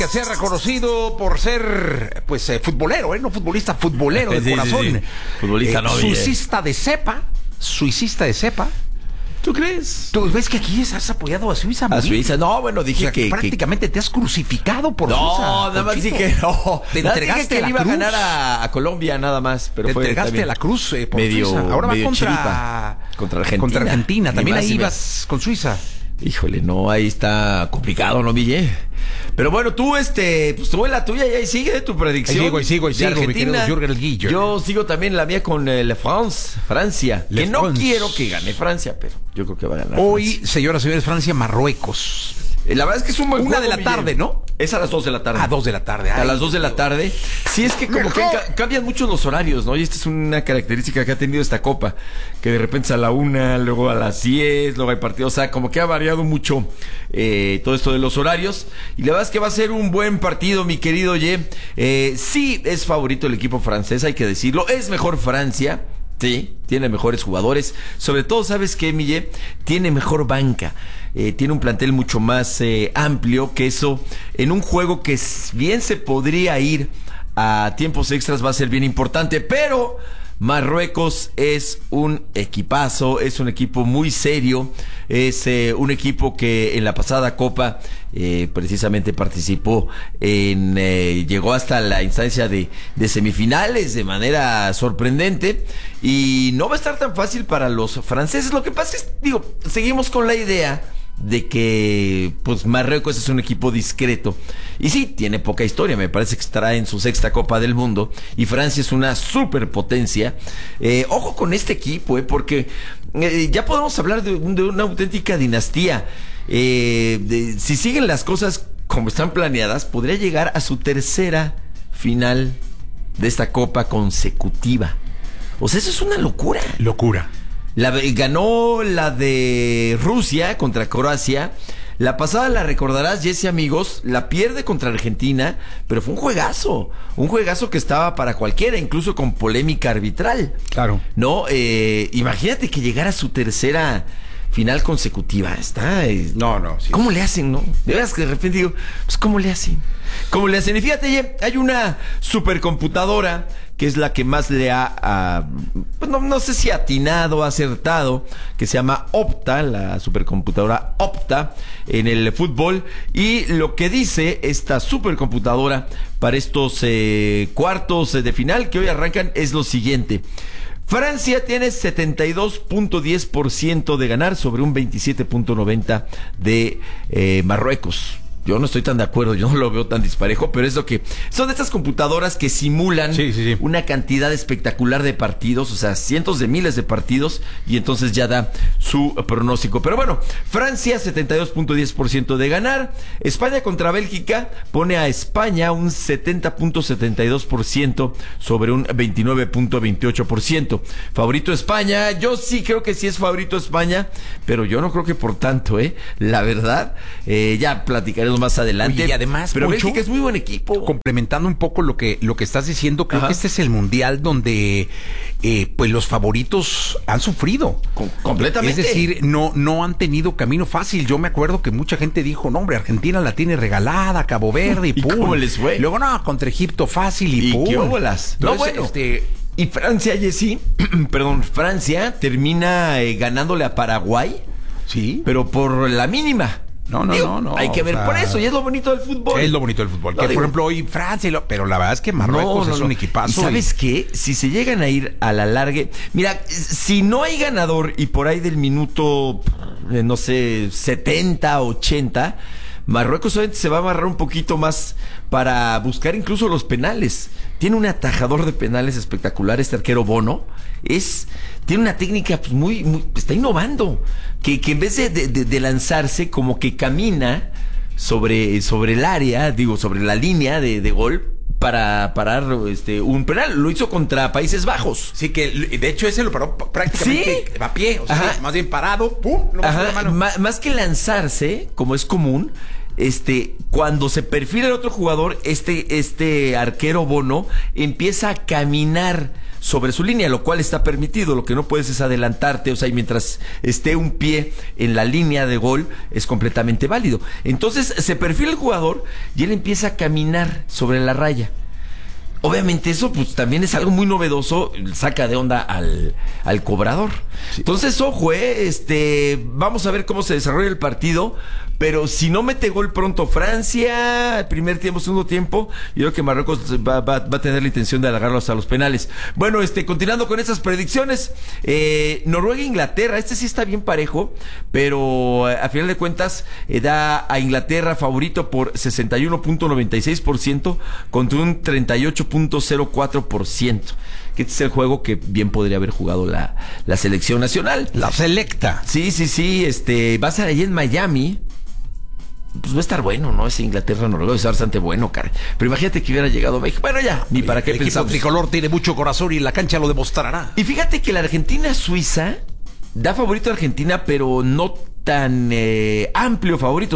Que sea reconocido por ser, pues, futbolero, no futbolista, futbolero de corazón. Sí. Futbolista no, suicista de cepa. ¿Tú crees? ¿Tú ves que aquí has apoyado a Suiza? ¿A Suiza? No, bueno, dije o sea, que prácticamente te has crucificado por Suiza. No, nada más dije no. Te entregaste que iba a ganar a Colombia, nada más. Pero te fue entregaste a la cruz por medio, Suiza. Ahora va contra Argentina. Contra Argentina. También ahí ibas con Suiza. Híjole, no, ahí está complicado, ¿no, Mille? Pero bueno, tú, pues tú en la tuya y ahí sigue tu predicción. Ahí sigo, mi querido Jürgen Guillo. Yo sigo también la mía con Francia. Que no quiero que gane Francia, pero yo creo que va a ganar hoy, Francia. Señoras y señores, Francia-Marruecos. La verdad es que es un buen juego. 1 de la tarde, ¿no? Es a las 2 de la tarde. A 2 de la tarde. A las 2 de la tarde. Sí, es que como que cambian mucho los horarios, ¿no? Y esta es una característica que ha tenido esta Copa. Que de repente es a la 1, luego a las 10, luego hay partidos. O sea, como que ha variado mucho todo esto de los horarios. Y la verdad es que va a ser un buen partido, mi querido Ye. Sí, es favorito el equipo francés, hay que decirlo. Es mejor Francia. Sí, tiene mejores jugadores. Sobre todo, ¿sabes qué, Mille? Tiene mejor banca. Tiene un plantel mucho más amplio, que eso en un juego que bien se podría ir a tiempos extras va a ser bien importante, pero Marruecos es un equipazo, es un equipo muy serio, es un equipo que en la pasada Copa precisamente participó llegó hasta la instancia de semifinales de manera sorprendente y no va a estar tan fácil para los franceses. Lo que pasa es, seguimos con la idea de que pues Marruecos es un equipo discreto y sí, tiene poca historia, me parece que estará en su 6ª Copa del Mundo y Francia es una superpotencia. Ojo con este equipo, porque ya podemos hablar de una auténtica dinastía. Si siguen las cosas como están planeadas, podría llegar a su 3ª final de esta Copa consecutiva. O sea, eso es una locura. Ganó la de Rusia contra Croacia. La pasada, la recordarás, Jesse, amigos, la pierde contra Argentina, pero fue un juegazo que estaba para cualquiera, incluso con polémica arbitral. Claro. No, imagínate que llegara a su 3ª final consecutiva. Sí. ¿Cómo le hacen, no? De verdad que de repente digo, pues ¿cómo le hacen? Y fíjate, hay una supercomputadora que es la que más le ha, pues no sé si atinado, acertado, que se llama Opta, la supercomputadora Opta en el fútbol. Y lo que dice esta supercomputadora para estos cuartos de final que hoy arrancan es lo siguiente. Francia tiene 72.10% de ganar sobre un 27.90% de Marruecos. Yo no estoy tan de acuerdo, yo no lo veo tan disparejo, pero es lo que... Son de estas computadoras que simulan una cantidad espectacular de partidos, o sea, cientos de miles de partidos, y entonces ya da su pronóstico. Pero bueno, Francia 72.10% de ganar. España contra Bélgica pone a España un 70.72% sobre un 29.28%. Favorito España, yo sí creo que sí es favorito España, pero yo no creo que por tanto, la verdad, ya platicaré más adelante. Oye, y además, pero Poncho, Bélgica es muy buen equipo. Complementando un poco lo que estás diciendo, creo que este es el mundial donde pues los favoritos han sufrido. Completamente. Es decir, no han tenido camino fácil. Yo me acuerdo que mucha gente dijo, no, hombre, Argentina la tiene regalada, Cabo Verde y pum. ¿Cómo les fue? Luego, no, contra Egipto fácil y pum. ¿Qué óbolas? No, bueno. Y Francia, Jessy, Francia termina ganándole a Paraguay. Sí. Pero por la mínima. No. Hay que ver por eso, y es lo bonito del fútbol. Es lo bonito del fútbol. Que, por ejemplo, hoy Francia, pero la verdad es que Marruecos es un equipazo. ¿Y sabes qué? Si se llegan a ir a la larga... Mira, si no hay ganador y por ahí del minuto, no sé, 70, 80... Marruecos solamente se va a amarrar un poquito más para buscar incluso los penales. Tiene un atajador de penales espectacular, este arquero Bono. Tiene una técnica pues, muy, está innovando. Que en vez de lanzarse, como que camina sobre el área, sobre la línea de gol, para parar un penal. Lo hizo contra Países Bajos. Sí, que de hecho ese lo paró prácticamente a pie, o sea, más bien parado, pum, Más que lanzarse, como es común, cuando se perfila el otro jugador, este arquero Bono empieza a caminar sobre su línea, lo cual está permitido. Lo que no puedes es adelantarte, o sea, y mientras esté un pie en la línea de gol, es completamente válido. Entonces se perfila el jugador y él empieza a caminar sobre la raya. Obviamente eso pues también es algo muy novedoso, saca de onda al cobrador. Sí. Entonces, ojo, vamos a ver cómo se desarrolla el partido, pero si no mete gol pronto Francia, primer tiempo, segundo tiempo, yo creo que Marruecos va a tener la intención de alargarlo hasta los penales. Bueno, continuando con esas predicciones, Noruega e Inglaterra, sí está bien parejo, pero a final de cuentas da a Inglaterra favorito por 61.96% contra un 38.04%. Que este es el juego que bien podría haber jugado la selección nacional. La selecta. Sí. Va a ser allí en Miami. Pues va a estar bueno, ¿no? Ese Inglaterra-Noruega va a estar bastante bueno, cara. Pero imagínate que hubiera llegado a México. Bueno, ya, ni para qué pensamos. El equipo tricolor tiene mucho corazón y la cancha lo demostrará. Y fíjate que la Argentina-Suiza da favorito a Argentina, pero no tan amplio favorito,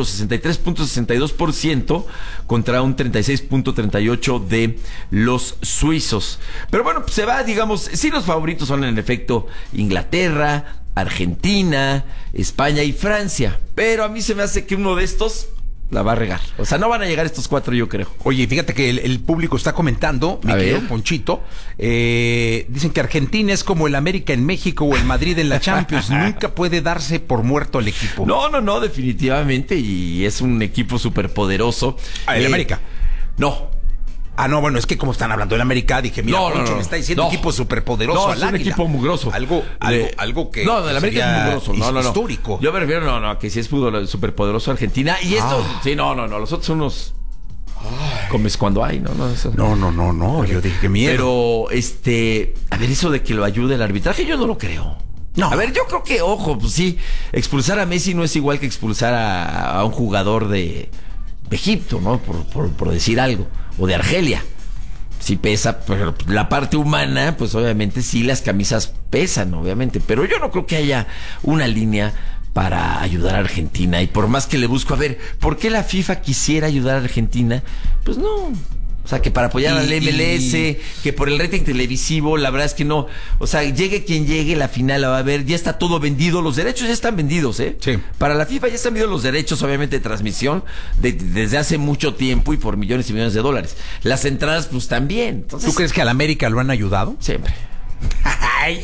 63.62% contra un 36.38% de los suizos. Pero bueno, pues se va, digamos, sí, los favoritos son en efecto Inglaterra, Argentina, España y Francia. Pero a mí se me hace que uno de estos la va a regar. O sea, no van a llegar estos 4, yo creo. Oye, fíjate que el público está comentando, mi querido Ponchito. Dicen que Argentina es como el América en México o el Madrid en la Champions. Nunca puede darse por muerto el equipo. No, definitivamente. Y es un equipo súper poderoso. ¿El América? No. No, bueno, es que como están hablando del América, dije, mira, Poncho me está diciendo equipo superpoderoso. Es un equipo mugroso. Algo que no, del América es mugroso. No. Histórico. Yo me refiero, que si es fútbol superpoderoso Argentina. Y esto, sí, no. Los otros son unos... comes cuando hay, ¿no? No. Yo dije, qué miedo. Pero, a ver, eso de que lo ayude el arbitraje, yo no lo creo. No. A ver, yo creo que, ojo, pues sí, expulsar a Messi no es igual que expulsar a un jugador de Egipto, ¿no? Por decir algo. O de Argelia. Sí pesa, pero la parte humana, pues obviamente sí, las camisas pesan, obviamente. Pero yo no creo que haya una línea para ayudar a Argentina. Y por más que le busco, a ver, ¿por qué la FIFA quisiera ayudar a Argentina? Pues no. O sea, que para apoyar al MLS, que por el rating televisivo, la verdad es que no. O sea, llegue quien llegue, la final la va a ver. Ya está todo vendido, los derechos ya están vendidos, ¿eh? Sí. Para la FIFA ya están vendidos los derechos, obviamente, de transmisión desde hace mucho tiempo y por millones y millones de dólares. Las entradas, pues también. Entonces, ¿tú crees que al América lo han ayudado? Siempre. ¡Ay!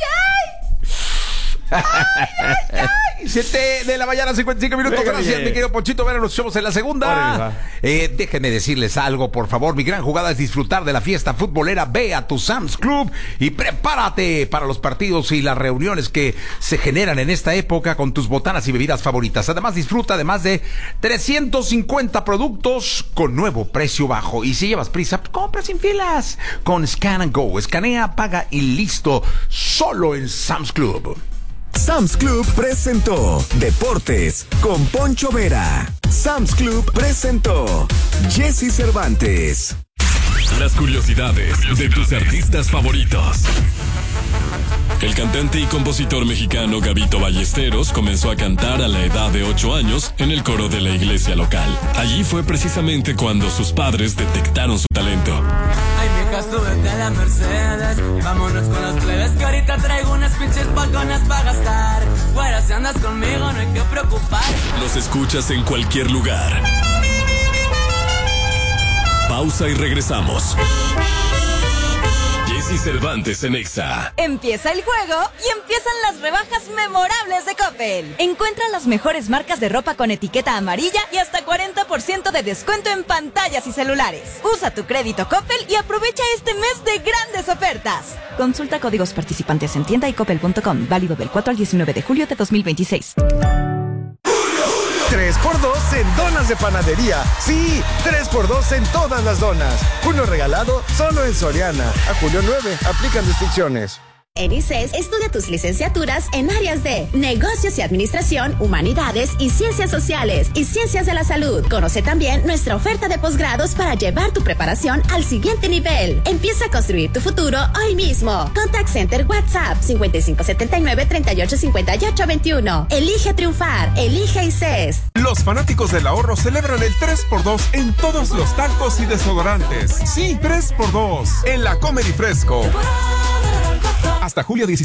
7 de la mañana, 55 minutos. Gracias, mi querido Ponchito. Bueno, nos echamos en la segunda. Déjenme decirles algo, por favor. Mi gran jugada es disfrutar de la fiesta futbolera. Ve a tu Sam's Club y prepárate para los partidos y las reuniones que se generan en esta época con tus botanas y bebidas favoritas. Además, disfruta de más de 350 productos con nuevo precio bajo. Y si llevas prisa, compra sin filas con Scan and Go. Escanea, paga y listo. Solo en Sam's Club. Sam's Club presentó Deportes con Poncho Vera. Sam's Club presentó Jesse Cervantes. Las curiosidades de tus artistas favoritos. El cantante y compositor mexicano Gabito Ballesteros comenzó a cantar a la edad de 8 años en el coro de la iglesia local. Allí fue precisamente cuando sus padres detectaron su talento. Ay, mija, súbete a la Mercedes. Vámonos con los plebes que ahorita traigo unas pinches paconas para gastar. Fuera, si andas conmigo no hay que preocupar. Los escuchas en cualquier lugar. Pausa y regresamos. Jesse Cervantes en Exa. Empieza el juego y empiezan las rebajas memorables de Coppel. Encuentra las mejores marcas de ropa con etiqueta amarilla y hasta 40% de descuento en pantallas y celulares. Usa tu crédito Coppel y aprovecha este mes de grandes ofertas. Consulta códigos participantes en tienda y coppel.com. Válido del 4 al 19 de julio de 2026. 3x2 en donas de panadería. Sí, 3x2 en todas las donas. Uno regalado solo en Soriana. A julio 9, aplican restricciones. En ICES, estudia tus licenciaturas en áreas de negocios y administración, humanidades y ciencias sociales y ciencias de la salud. Conoce también nuestra oferta de posgrados para llevar tu preparación al siguiente nivel. Empieza a construir tu futuro hoy mismo. Contact Center WhatsApp 5579-385821. Elige triunfar. Elige ICES. Los fanáticos del ahorro celebran el 3x2 en todos los talcos y desodorantes. Sí, 3x2 en la Comer y Fresco. Hasta julio 17.